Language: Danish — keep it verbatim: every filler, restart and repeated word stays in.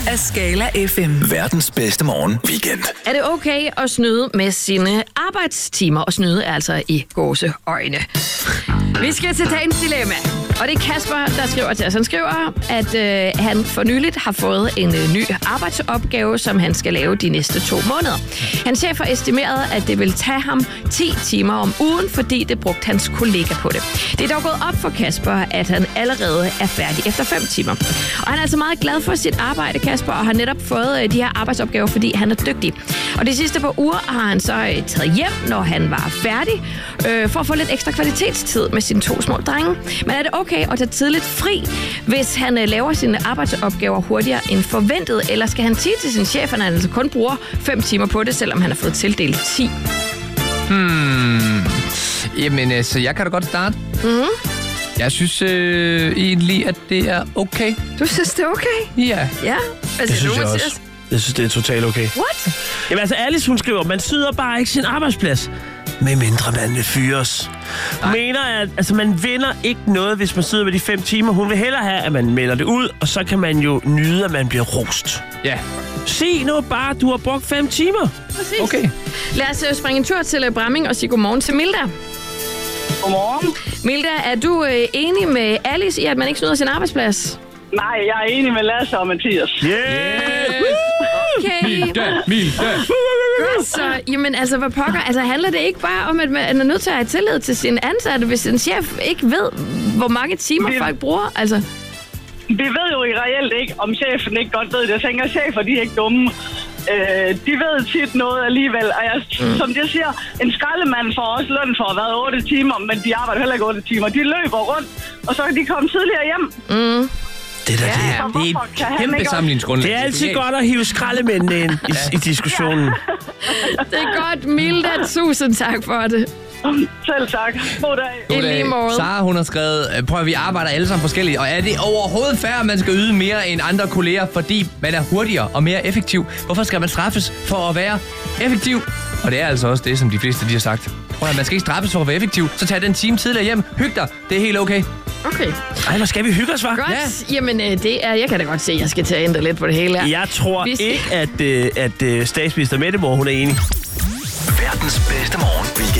af Skala F M. Verdens bedste morgen weekend. Er det okay at snyde med sine arbejdstimer? Og snyde er altså i gåseøjne. Vi skal til dagens dilemma. Og det er Kasper, der skriver til os. Han skriver, at øh, han for nyligt har fået en øh, ny arbejdsopgave, som han skal lave de næste to måneder. Hans chef har estimeret, at det vil tage ham ti timer om ugen, fordi det brugte hans kollega på det. Det er dog gået op for Kasper, at han allerede er færdig efter fem timer. Og han er altså meget glad for sit arbejde, Kasper, og har netop fået øh, de her arbejdsopgaver, fordi han er dygtig. Og de sidste par uger har han så øh, taget hjem, når han var færdig, øh, for at få lidt ekstra kvalitetstid med sine to små drenge. Men er det okay at tage tidligt fri, hvis han øh, laver sine arbejdsopgaver hurtigere end forventet? Eller skal han sige til sin chef, at han altså kun bruger fem timer på det, selvom han har fået tildelt ti? Hmm. Jamen, altså, jeg kan da godt starte. Mm. Jeg synes øh, egentlig, at det er okay. Du synes, det er okay? Ja. Ja? Hvad Det siger synes du, jeg Mathias? også. Jeg synes, det er totalt okay. What? Jamen altså, Alice, hun skriver, man syder bare ikke sin arbejdsplads. Med mindre man vil fyres. Hun mener, at altså, man vinder ikke noget, hvis man sidder med de fem timer. Hun vil hellere have, at man melder det ud, og så kan man jo nyde, at man bliver rost. Ja. Sig nu bare, du har brugt fem timer. Præcis. Okay. Lad os uh, springe en tur til uh, Bramming og sige godmorgen til Milda. Godmorgen. Milda, er du uh, enig med Alice i, at man ikke snyder sin arbejdsplads? Nej, jeg er enig med Lasse og Mathias. Yeah! Okay. Milda, Milda. Godt så. Jamen altså, hvad pokker? Altså, handler det ikke bare om, at man er nødt til at have tillid til sin ansatte, hvis en chef ikke ved, hvor mange timer Det- folk bruger? Altså, Vi ved jo i reelt ikke, om chefen ikke godt ved det. Jeg tænker, chefer, de er ikke dumme. Øh, de ved tit noget alligevel. Og jeg, mm. som jeg siger, en skraldemand får også løn for at have været otte timer, men de arbejder heller ikke otte timer. De løber rundt, og så kan de komme tidligere hjem. mm. Det der, Ja, det, Så det hvorfor er kan et han kæmpe ikke også- sammenligningsgrundlag. det er altid godt at hive skraldemændene ind i, i diskussionen. Det er godt, Milda. Tusind tak for det. Selv tak. God dag. I lige måde. Sara, hun har skrevet, øh, prøv at vi arbejder alle sammen forskelligt, og er det overhovedet fair, at man skal yde mere end andre kolleger, fordi man er hurtigere og mere effektiv? Hvorfor skal man straffes for at være effektiv? Og det er altså også det, som de fleste de har sagt. Prøv at man skal ikke straffes for at være effektiv, så tag den time tidligere hjem. Hyg dig, det er helt okay. Okay, Ej, hvor skal vi hygge os, hva'? godt. Ja. Jamen, øh, det er, jeg kan da godt se, at jeg skal til at ændre lidt på det hele her. Jeg tror Vi skal- ikke, at, øh, at øh, statsminister Mette Moore, hun er enig. Verdens bedste morgen weekend.